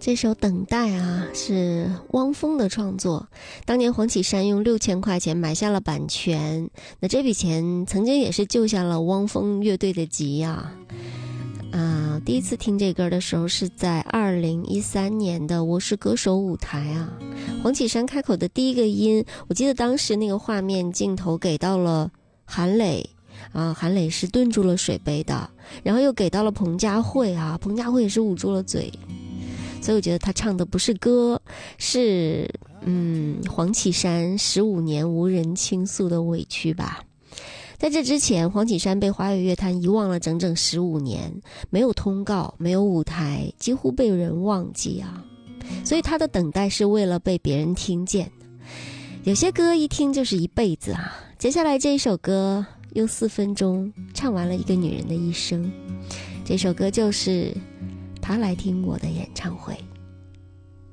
这首《等待》啊，是汪峰的创作。当年黄绮珊用6000块钱买下了版权，那这笔钱曾经也是救下了汪峰乐队的急啊。第一次听这歌的时候是在2013年的《我是歌手》舞台啊。黄绮珊开口的第一个音，我记得当时那个画面镜头给到了韩磊啊，韩磊是顿住了水杯的，然后又给到了彭佳慧啊，彭佳慧也是捂住了嘴。所以我觉得他唱的不是歌，是黄绮珊15年无人倾诉的委屈吧。在这之前，黄绮珊被华语乐坛遗忘了整整15年，没有通告，没有舞台，几乎被人忘记啊。所以她的等待是为了被别人听见。有些歌一听就是一辈子啊。接下来这一首歌用4分钟唱完了一个女人的一生，这首歌就是她来听我的演唱会。